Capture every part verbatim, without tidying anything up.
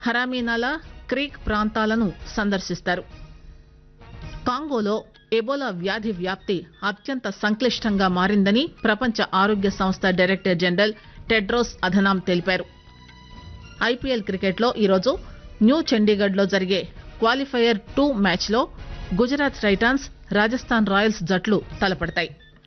Harami Nala creek ప్రాంతాలను సందర్శిస్తారు. కాంగోలో Ebola వ్యాధి వ్యాప్తి అత్యంత సంక్లిష్టంగా మారిందని ప్రపంచ ఆరోగ్య సంస్థ డైరెక్టర్ జనరల్ టెడ్రోస్ అధనాం తెలిపారు. ఐపీఎల్ క్రికెట్లో ఈరోజు న్యూ చండీగఢ్ లో జరిగే క్వాలిఫైయర్ టూ మ్యాచ్ లో గుజరాత్ టైటాన్స్ రాజస్థాన్ రాయల్స్ జట్లు తలపడతాయి.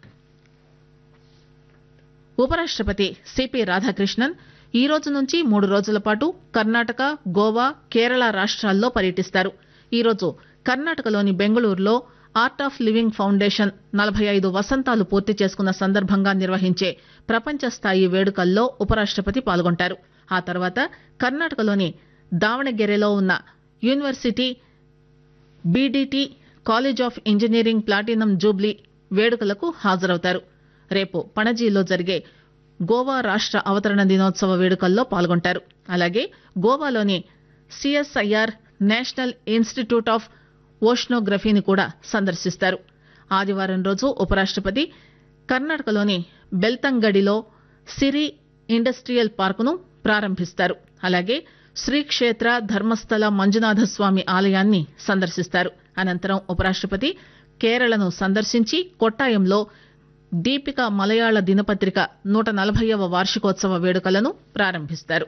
ఉపరాష్టపతి సిపి రాధాకృష్ణన్ ఈ రోజు నుంచి మూడు రోజుల పాటు కర్ణాటక, గోవా, కేరళ రాష్ట్రాల్లో పర్యటిస్తారు. ఈరోజు కర్ణాటకలోని బెంగళూరులో ఆర్ట్ ఆఫ్ లివింగ్ ఫౌండేషన్ నలభై ఐదు వసంతాలు పూర్తి చేసుకున్న సందర్భంగా నిర్వహించే ప్రపంచ స్థాయి వేడుకల్లో ఉపరాష్టపతి పాల్గొంటారు. ఆ తర్వాత కర్ణాటకలోని దావణగెరెలో ఉన్న university BDT college of engineering platinum Jubilee వేడుకలకు హాజరవుతారు. రేపు పణజీలో జరిగే గోవా రాష్ట్ర అవతరణ దినోత్సవ వేడుకల్లో పాల్గొంటారు. అలాగే గోవాలోని సిఎస్ఐఆర్ నేషనల్ ఇన్స్టిట్యూట్ ఆఫ్ ఓషనోగ్రఫీని కూడా సందర్శిస్తారు. ఆదివారం రోజు ఉపరాష్టపతి కర్ణాటకలోని బెల్తంగడిలో సిరి ఇండస్ట్రియల్ పార్కును ప్రారంభిస్తారు. అలాగే శ్రీక్షేత్ర ధర్మస్థల మంజునాథ స్వామి ఆలయాన్ని సందర్శిస్తారు. అనంతరం ఉపరాష్టపతి కేరళను సందర్శించి కొట్టాయంలో దీపిక మలయాళ దినపత్రిక నూట నలభైవ వార్షికోత్సవ వేడుకలను ప్రారంభిస్తారు.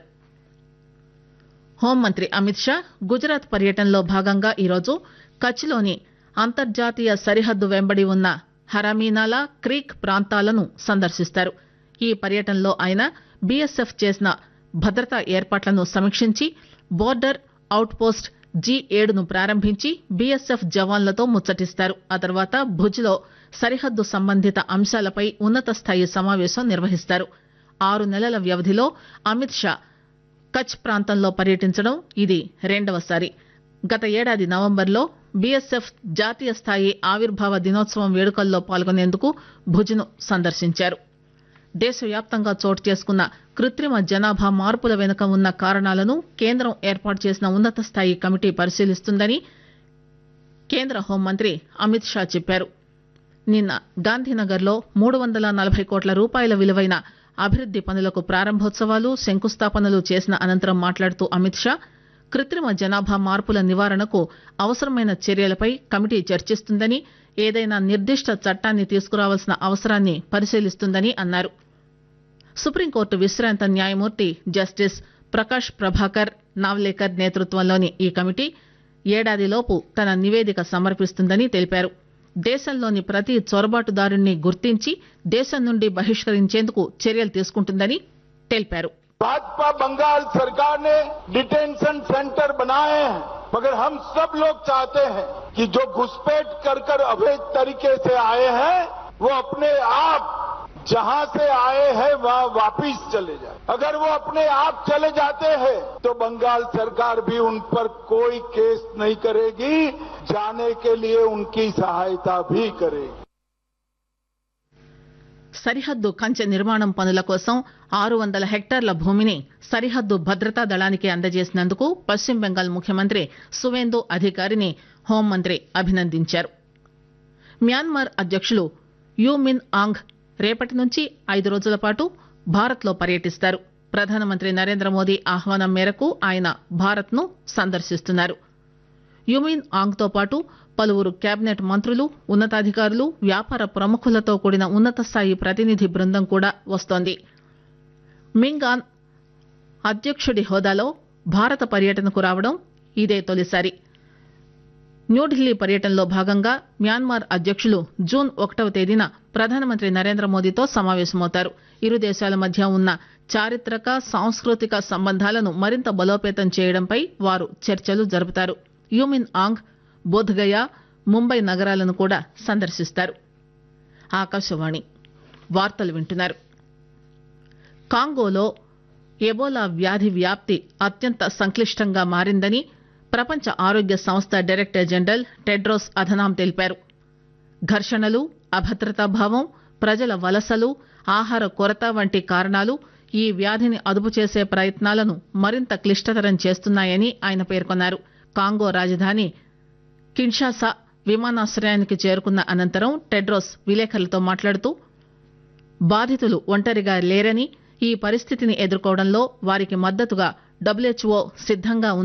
హోంమంత్రి అమిత్ షా గుజరాత్ పర్యటనలో భాగంగా ఈరోజు కచ్లోని అంతర్జాతీయ సరిహద్దు వెంబడి ఉన్న హరామీనాలా క్రీక్ ప్రాంతాలను సందర్శిస్తారు. ఈ పర్యటనలో ఆయన బీఎస్ఎఫ్ చేసిన భద్రతా ఏర్పాట్లను సమీక్షించి బోర్డర్ అవుట్ పోస్ట్ జీ ఏడును ప్రారంభించి బీఎస్ఎఫ్ జవాన్లతో ముచ్చటిస్తారు. ఆ తర్వాత భుజ్లో సరిహద్దు సంబంధిత అంశాలపై ఉన్నత స్థాయి సమావేశం నిర్వహిస్తారు. ఆరు నెలల వ్యవధిలో అమిత్ షా కచ్ ప్రాంతంలో పర్యటించడం ఇది రెండవసారి. గత ఏడాది నవంబర్లో బీఎస్ఎఫ్ జాతీయ స్థాయి ఆవిర్భావ దినోత్సవం వేడుకల్లో పాల్గొనేందుకు భుజ్ను సందర్శించారు. దేశవ్యాప్తంగా చోటు చేసుకున్న కృత్రిమ జనాభా మార్పుల వెనుక ఉన్న కారణాలను కేంద్రం ఏర్పాటు చేసిన ఉన్నత స్థాయి కమిటీ పరిశీలిస్తుందని కేంద్ర హోంమంత్రి అమిత్ షా చెప్పారు. నిన్న గాంధీనగర్లో మూడు వందల నలభై కోట్ల రూపాయల విలువైన అభివృద్ది పనులకు ప్రారంభోత్సవాలు, శంకుస్థాపనలు చేసిన అనంతరం మాట్లాడుతూ అమిత్ షా కృత్రిమ జనాభా మార్పుల నివారణకు అవసరమైన చర్యలపై కమిటీ చర్చిస్తుందని, ఏదైనా నిర్దిష్ట చట్టాన్ని తీసుకురావాల్సిన అవసరాన్ని పరిశీలిస్తుందని అన్నారు. సుప్రీంకోర్టు విశ్రాంత న్యాయమూర్తి జస్టిస్ ప్రకాష్ ప్రభాకర్ నావ్లేకర్ నేతృత్వంలోని ఈ కమిటీ ఏడాదిలోపు తన నివేదిక సమర్పిస్తుందని తెలిపారు. దేశంలోని ప్రతి చొరబాటుదారుణ్ణి గుర్తించి దేశం నుండి బహిష్కరించేందుకు చర్యలు తీసుకుంటుందని తెలిపారు. भाजपा बंगाल सरकार ने डिटेंशन सेंटर बनाए हैं, मगर हम सब लोग चाहते हैं कि जो घुसपैठ कर कर अवैध तरीके से आए हैं वो अपने आप जहां से आए हैं वहां वापिस चले जाए. अगर वो अपने आप चले जाते हैं तो बंगाल सरकार भी उन पर कोई केस नहीं करेगी, जाने के लिए उनकी सहायता भी करेगी. సరిహద్దు కంచె నిర్మాణం పనుల కోసం ఆరు వందల హెక్టార్ల భూమిని సరిహద్దు భద్రతా దళానికి అందజేసినందుకు పశ్చిమ బెంగాల్ ముఖ్యమంత్రి సువేందు అధికారిని హోంమంత్రి అభినందించారు. మ్యాన్మార్ అధ్యక్షులు యూ మిన్ ఆంగ్ రేపటి నుంచి ఐదు రోజుల పాటు భారత్ లో పర్యటిస్తారు. ప్రధానమంత్రి నరేంద్ర మోదీ ఆహ్వానం మేరకు ఆయన భారత్ ను సందర్శిస్తున్నారు. యుమిన్ ఆంగ్ తో పాటు పలువురు కేబినెట్ మంత్రులు, ఉన్నతాధికారులు, వ్యాపార ప్రముఖులతో కూడిన ఉన్నత స్థాయి ప్రతినిధి బృందం కూడా వస్తోంది. మింగ్ ఆన్ అధ్యక్షుడి హోదాలో భారత పర్యటనకు రావడం ఇదే తొలిసారి. న్యూఢిల్లీ పర్యటనలో భాగంగా మ్యాన్మార్ అధ్యక్షులు జూన్ ఒకటవ తేదీన ప్రధానమంత్రి నరేంద్ర మోదీతో సమావేశమవుతారు. ఇరు దేశాల మధ్య ఉన్న చారిత్రక, సాంస్కృతిక సంబంధాలను మరింత బలోపేతం చేయడంపై వారు చర్చలు జరుపుతారు. యూమిన్ ఆంగ్ బోధ్గయ, ముంబై నగరాలను కూడా సందర్శిస్తారు. ఆకాశవాణి వార్తలు వింటున్నారు. కాంగోలో ఎబోలా వ్యాధి వ్యాప్తి అత్యంత సంక్లిష్టంగా మారిందని ప్రపంచ ఆరోగ్య సంస్థ డైరెక్టర్ జనరల్ టెడ్రోస్ అధనాం తెలిపారు. ఘర్షణలు, అభద్రతాభావం, ప్రజల వలసలు, ఆహార కొరత వంటి కారణాలు ఈ వ్యాధిని అదుపు చేసే ప్రయత్నాలను మరింత క్లిష్టతరం చేస్తున్నాయని ఆయన పేర్కొన్నారు. కాంగో రాజధాని కిన్షాసా విమానాశ్రయానికి చేరుకున్న అనంతరం టెడ్రోస్ విలేకరులతో మాట్లాడుతూ బాధితులు ఒంటరిగా లేరని, ఈ పరిస్థితిని ఎదుర్కోవడంలో వారికి మద్దతుగా డబ్ల్యూహెచ్ఓ సిద్దంగా